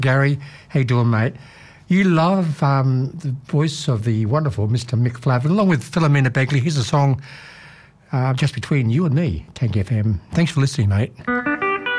Gary, how you doing, mate? You love the voice of the wonderful Mr. Mick Flavin, along with Philomena Begley. Here's a song just between you and me, Tank FM. Thanks for listening, mate.